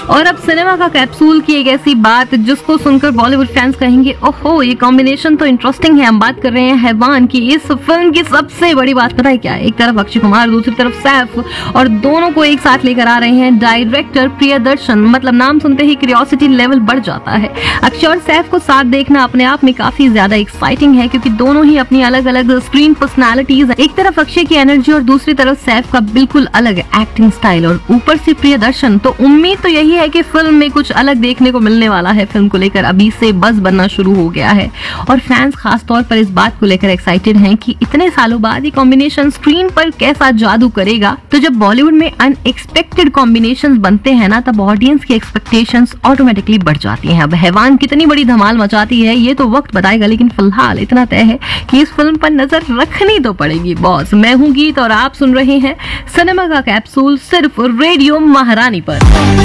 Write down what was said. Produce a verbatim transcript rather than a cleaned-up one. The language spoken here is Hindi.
और अब सिनेमा का कैप्सूल की एक ऐसी बात जिसको सुनकर बॉलीवुड फैंस कहेंगे ओहो ये कॉम्बिनेशन तो इंटरेस्टिंग है। हम बात कर रहे हैं हैवान की। इस फिल्म की सबसे बड़ी बात पता है क्या है? एक तरफ अक्षय कुमार, दूसरी तरफ सैफ, और दोनों को एक साथ लेकर आ रहे हैं डायरेक्टर प्रियदर्शन। मतलब नाम सुनते ही क्यूरियोसिटी लेवल बढ़ जाता है। अक्षय और सैफ को साथ देखना अपने आप में काफी ज्यादा एक्साइटिंग है क्योंकि दोनों ही अपनी अलग अलग स्क्रीन पर्सनालिटीज, एक तरफ अक्षय की एनर्जी और दूसरी तरफ सैफ का बिल्कुल अलग एक्टिंग स्टाइल और ऊपर से प्रियदर्शन। तो उम्मीद तो यही है कि फिल्म में कुछ अलग देखने को मिलने वाला है। फिल्म को लेकर अभी से बज़ बनना शुरू हो गया है और फैंस खास तौर पर इस बात को लेकर एक्साइटेड हैं कि इतने सालों बाद ये कॉम्बिनेशन स्क्रीन पर कैसा जादू करेगा। तो जब बॉलीवुड में अनएक्सपेक्टेड कॉम्बिनेशंस बनते हैं ना, तब ऑडियंस की एक्सपेक्टेशंस ऑटोमेटिकली बढ़ जाती हैं। अब हैवान कितनी बड़ी धमाल मचाती है ये तो वक्त बताएगा, लेकिन फिलहाल इतना तय है कि इस फिल्म पर नजर रखनी तो पड़ेगी बॉस। मैं हूँ गीत और आप सुन रहे हैं सिनेमा का कैप्सूल सिर्फ रेडियो महारानी पर।